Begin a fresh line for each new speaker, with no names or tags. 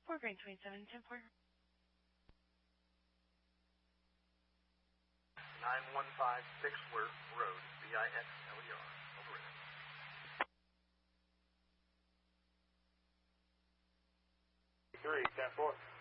Fort Greene 2710 Fort.
915 Bixler Road, Bixler. Operator.
3, 10-4.